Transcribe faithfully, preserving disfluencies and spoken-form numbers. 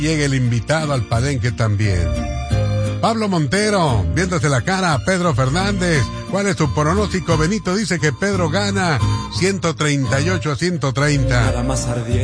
Llega el invitado al palenque también. Pablo Montero, viéndose la cara a Pedro Fernández. ¿Cuál es tu pronóstico? Benito dice que Pedro gana ciento treinta y ocho a ciento treinta. Nada más ardiente.